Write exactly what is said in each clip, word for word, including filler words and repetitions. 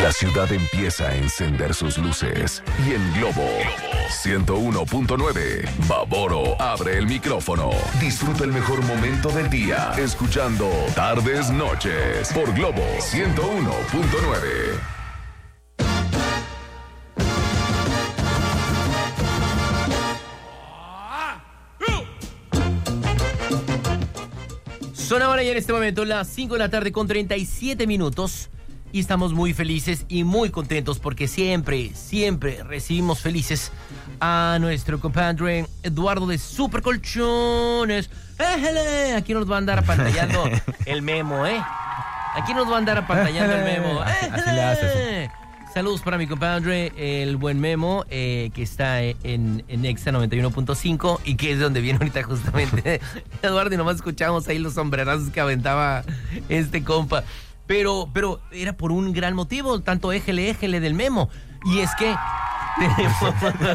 La ciudad empieza a encender sus luces y en Globo ciento uno punto nueve, Baboro abre el micrófono. Disfruta el mejor momento del día escuchando Tardes Noches por Globo ciento uno punto nueve. Son ahora ya en este momento las cinco de la tarde con treinta y siete minutos y estamos muy felices y muy contentos porque siempre, siempre recibimos felices a nuestro compadre Eduardo de Super Colchones. ¡Éjele! Aquí nos va a andar apantallando el memo, ¿eh? Aquí nos va a andar apantallando el memo. Así le haces. Saludos para mi compadre, el buen Memo, eh, que está en, en Exa noventa y uno punto cinco y que es donde viene ahorita justamente Eduardo, y nomás escuchamos ahí los sombrerazos que aventaba este compa. Pero, pero era por un gran motivo, tanto éjele, éjele del Memo. Y es que tenemos,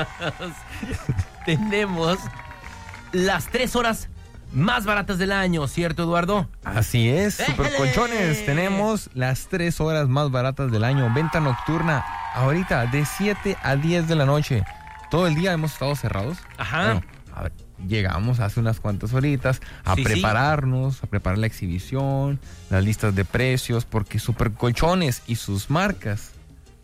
tenemos las tres horas más baratas del año, ¿cierto, Eduardo? Así es, Super Colchones. Tenemos las tres horas más baratas del año. Venta nocturna, ahorita de siete a diez de la noche. Todo el día hemos estado cerrados. Ajá. Bueno, a ver, llegamos hace unas cuantas horitas a sí, prepararnos, sí. a preparar la exhibición, las listas de precios, porque Super Colchones y sus marcas,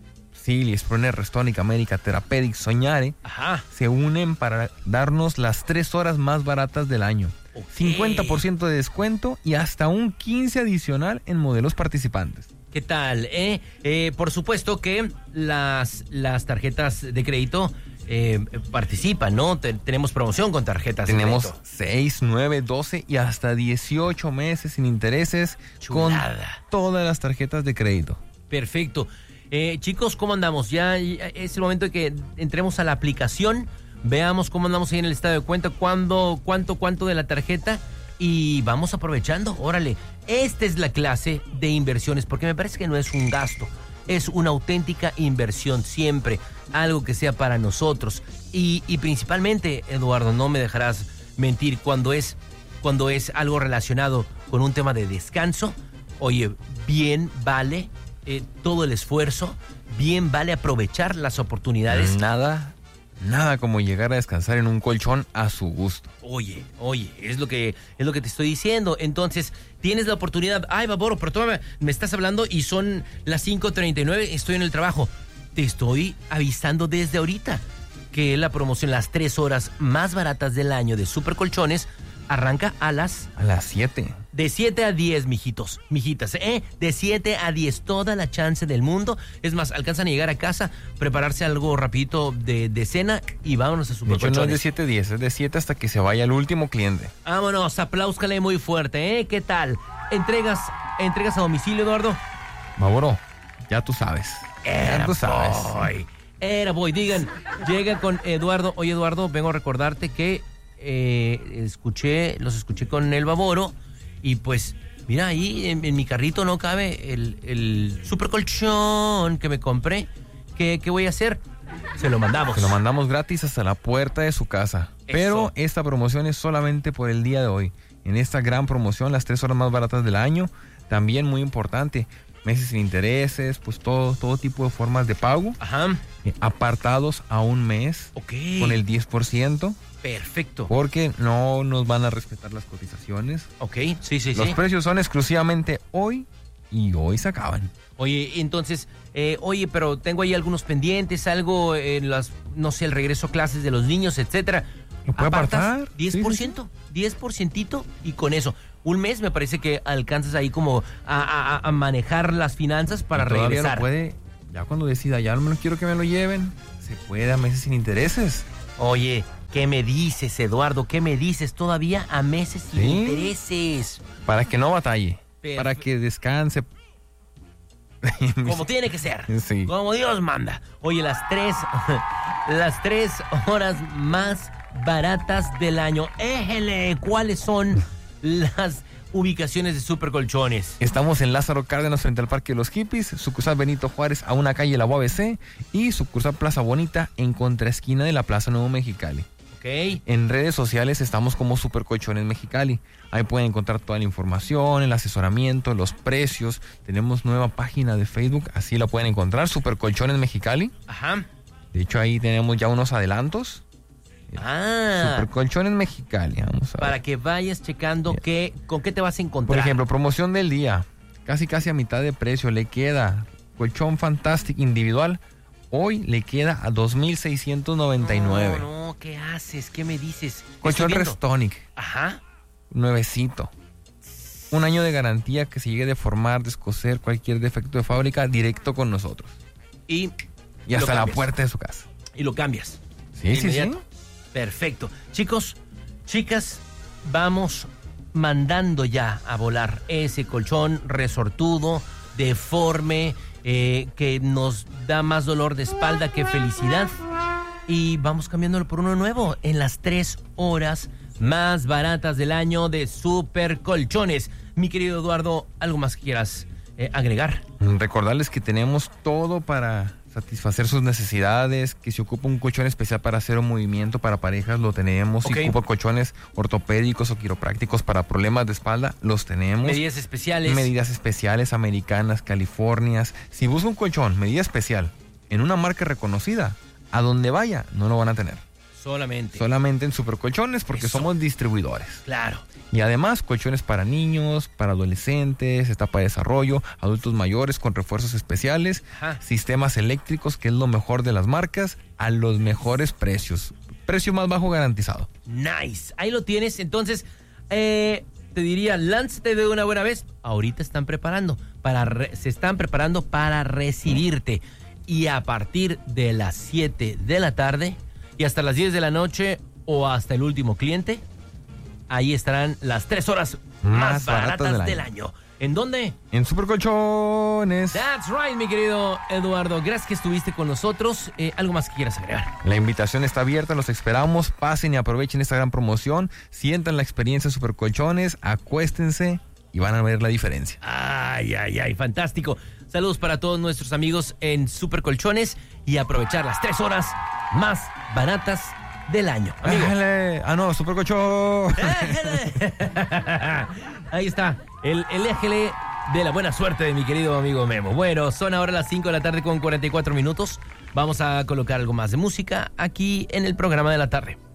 Silly, Spruner, Restonic, América, Therapeutic, Soñare, Ajá. se unen para darnos las tres horas más baratas del año. Okay. cincuenta por ciento de descuento y hasta un quince por ciento adicional en modelos participantes. ¿Qué tal? Eh? Eh, por supuesto que las, las tarjetas de crédito eh, participan, ¿no? Te, tenemos promoción con tarjetas tenemos de crédito. seis, nueve, doce y hasta dieciocho meses sin intereses. Chulada. Con todas las tarjetas de crédito. Perfecto. Eh, chicos, ¿cómo andamos? Ya es el momento de que entremos a la aplicación, veamos cómo andamos ahí en el estado de cuenta, cuándo, cuánto, cuánto de la tarjeta y vamos aprovechando. Órale, esta es la clase de inversiones, porque me parece que no es un gasto, es una auténtica inversión siempre, algo que sea para nosotros. Y, y principalmente, Eduardo, no me dejarás mentir, cuando es, cuando es algo relacionado con un tema de descanso, oye, bien vale Eh, todo el esfuerzo, bien vale aprovechar las oportunidades. Nada, nada como llegar a descansar en un colchón a su gusto. Oye, oye, es lo que es lo que te estoy diciendo. Entonces, tienes la oportunidad. Ay, Baboro, pero tú me, me estás hablando y son las cinco treinta y nueve, estoy en el trabajo. Te estoy avisando desde ahorita que la promoción, las tres horas más baratas del año de Super Colchones, arranca a las... A las siete. De siete a diez, mijitos, mijitas, ¿eh? De siete a diez, toda la chance del mundo. Es más, alcanzan a llegar a casa, prepararse algo rapidito de, de cena y vámonos a Super De hecho, Colchones. no es de siete a diez, es de siete hasta que se vaya el último cliente. Vámonos, apláuscale muy fuerte, ¿eh? ¿Qué tal? ¿Entregas, entregas a domicilio, Eduardo? Baboro, ya tú sabes. Era ya tú sabes. boy. Era boy. Digan, llega con Eduardo. Oye, Eduardo, vengo a recordarte que eh, escuché, los escuché con el Baboro. Y pues, mira, ahí en, en mi carrito no cabe el, el Super Colchón que me compré. ¿Qué, ¿Qué voy a hacer? Se lo mandamos. Se lo mandamos gratis hasta la puerta de su casa. Eso. Pero esta promoción es solamente por el día de hoy. En esta gran promoción, las tres horas más baratas del año, también muy importante. Meses sin intereses, pues todo, todo tipo de formas de pago. Ajá. Eh, apartados a un mes. Ok. Con el diez por ciento. Perfecto. Porque no nos van a respetar las cotizaciones. Ok, sí, sí, Los sí. precios son exclusivamente hoy y hoy se acaban. Oye, entonces, eh, oye, pero tengo ahí algunos pendientes, algo en las, no sé, el regreso a clases de los niños, etcétera. ¿Lo puede ¿Apartas? apartar? diez por ciento, Sí, sí, sí. diez por ciento y con eso. Un mes me parece que alcanzas ahí como a, a, a manejar las finanzas para Y todavía regresar. lo puede, ya cuando decida, ya no quiero que me lo lleven, se puede a meses sin intereses. Oye, ¿qué me dices, Eduardo? ¿Qué me dices? Todavía a meses sin ¿Sí? intereses. Para que no batalle, Perfecto. para que descanse. Como tiene que ser. Sí. Como Dios manda. Oye, las tres, las tres horas más baratas del año. Éjele, ¿cuáles son las ubicaciones de Super Colchones? Estamos en Lázaro Cárdenas frente al Parque de los Hippies, sucursal Benito Juárez a una calle la U A B C y sucursal Plaza Bonita en contraesquina de la Plaza Nuevo Mexicali. Ok, En redes sociales estamos como Super Colchones Mexicali. Ahí pueden encontrar toda la información, el asesoramiento, los precios. Tenemos nueva página de Facebook, así la pueden encontrar, Super Colchones Mexicali. Ajá. De hecho, ahí tenemos ya unos adelantos. Ah. Super Colchones Mexicali. Vamos a Para ver. que vayas checando qué, con qué te vas a encontrar. Por ejemplo, promoción del día. Casi casi a mitad de precio le queda colchón Fantastic individual. Hoy le queda a dos mil seiscientos noventa y nueve. No, no, ¿qué haces? ¿Qué me dices? Colchón Estoy viendo. Restonic, Ajá. nuevecito. Un año de garantía que se llegue a deformar, descoser cualquier defecto de fábrica directo con nosotros. Y, Y hasta lo la cambias. puerta de su casa. Y lo cambias. Sí, sí, sí. Inmediato. Perfecto. Chicos, chicas, vamos mandando ya a volar ese colchón resortudo, deforme, eh, que nos da más dolor de espalda que felicidad. Y vamos cambiándolo por uno nuevo en las tres horas más baratas del año de Super Colchones. Mi querido Eduardo, ¿algo más que quieras eh, agregar? Recordarles que tenemos todo para satisfacer sus necesidades, que si ocupa un colchón especial para hacer un movimiento para parejas, lo tenemos. Ok. Si ocupa colchones ortopédicos o quiroprácticos para problemas de espalda, los tenemos. Medidas especiales. Medidas especiales, americanas, californias. Si busca un colchón, medida especial, en una marca reconocida, a donde vaya, no lo van a tener. Solamente. Solamente en Super Colchones, porque Eso. somos distribuidores. Claro. Y además, colchones para niños, para adolescentes, etapa de desarrollo, adultos mayores con refuerzos especiales, Ajá. sistemas eléctricos, que es lo mejor de las marcas, a los mejores precios. Precio más bajo garantizado. Nice. Ahí lo tienes. Entonces, eh, te diría, lánzate de una buena vez. Ahorita están preparando. Para re- se están preparando para recibirte. Y a partir de las siete de la tarde y hasta las diez de la noche o hasta el último cliente, ahí estarán las tres horas más, Más baratas, baratas del del año. año. ¿En dónde? En Super Colchones. That's right, mi querido Eduardo. Gracias que estuviste con nosotros. Eh, ¿Algo más que quieras agregar? La invitación está abierta, los esperamos. Pasen y aprovechen esta gran promoción. Sientan la experiencia de Super Colchones, acuéstense y van a ver la diferencia. Ay, ay, ay, fantástico. Saludos para todos nuestros amigos en Super Colchones y aprovechar las tres horas más baratas del año. Amigo. Éjele. Ah, no, Super Colchón. ¡Éjele! Ahí está, el, el éjele de la buena suerte de mi querido amigo Memo. Bueno, son ahora las cinco de la tarde con cuarenta y cuatro minutos. Vamos a colocar algo más de música aquí en el programa de la tarde.